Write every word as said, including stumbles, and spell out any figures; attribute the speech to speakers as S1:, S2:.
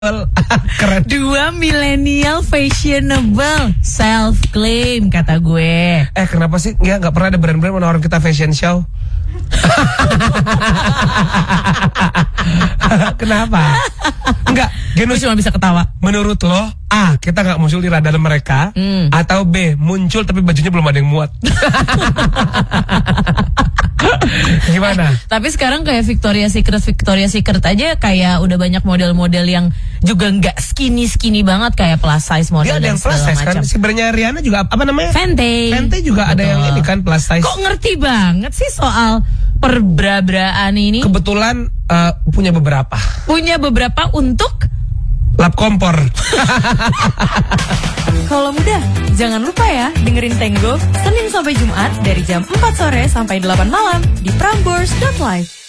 S1: Keren.
S2: Dua milenial fashionable, self claim kata gue.
S1: Eh kenapa sih nggak nggak pernah ada brand-brand menawarin kita fashion show? Kenapa? Enggak,
S2: Gue cuma bisa ketawa.
S1: menurut lo, A, kita nggak muncul di radar mereka,
S2: Hmm.
S1: atau B, muncul tapi bajunya belum ada yang muat. Gimana?
S2: Tapi sekarang kayak Victoria Secret, Victoria Secret aja kayak udah banyak model-model yang juga nggak skinny-skinny banget kayak plus size model.
S1: Dia ada
S2: dan
S1: yang plus
S2: segala
S1: size kan?
S2: macam.
S1: Sebenarnya Rihanna juga apa namanya?
S2: Fenty.
S1: Fenty juga ada yang
S2: Betul.
S1: ini kan plus size.
S2: Kok ngerti banget sih soal perbra-braan ini?
S1: Kebetulan uh, punya beberapa.
S2: Punya beberapa untuk
S1: Lap kompor.
S3: Kalau mudah, jangan lupa ya dengerin Tenggo Senin sampai Jumat dari jam empat sore sampai delapan malam di prambors dot live.